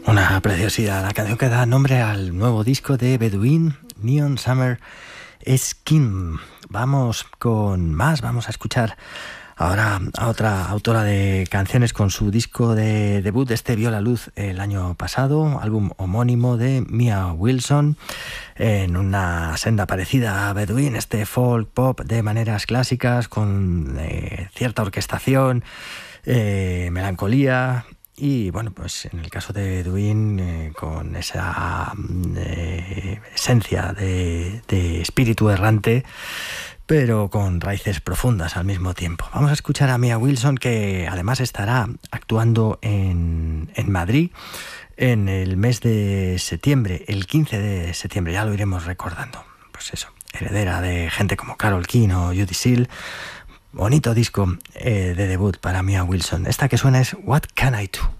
Una preciosidad, la canción que da nombre al nuevo disco de Bedouin, Neon Summer Skin. Vamos con más, vamos a escuchar ahora a otra autora de canciones con su disco de debut. Este vio la luz el año pasado, álbum homónimo de Mia Wilson, en una senda parecida a Bedouin, este folk pop de maneras clásicas con cierta orquestación, melancolía. Y bueno, pues en el caso de Bedouin, con esa esencia de espíritu errante, pero con raíces profundas al mismo tiempo. Vamos a escuchar a Mia Wilson, que además estará actuando en Madrid en el mes de septiembre, el 15 de septiembre, ya lo iremos recordando. Pues eso, heredera de gente como Carole King o Judy Seal. Bonito disco de debut para Mia Wilson. Esta que suena es What Can I Do?